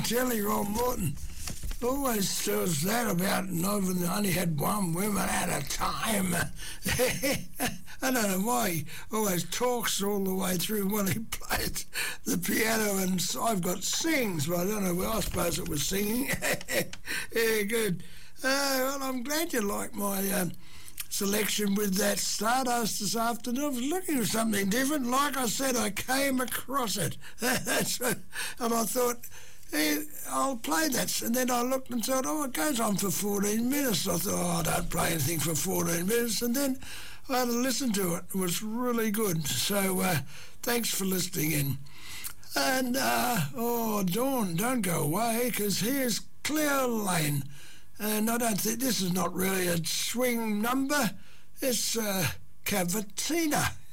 telly, Ron Morton. Always tells that about, and I've only had one woman at a time. I don't know why he always talks all the way through when he plays the piano, and I've got sings, but I don't know, well, I suppose it was singing. Yeah, good. Well, I'm glad you like my selection with that Stardust this afternoon. I was looking for something different. Like I said, I came across it. And I thought, hey, I'll play that. And then I looked and thought, oh, it goes on for 14 minutes. I thought, oh, I don't play anything for 14 minutes. And then I had to listen to it. It was really good. So thanks for listening in. And, Dawn, don't go away, because here's Clear Lane. And I don't think this is not really a swing number. It's Cavatina.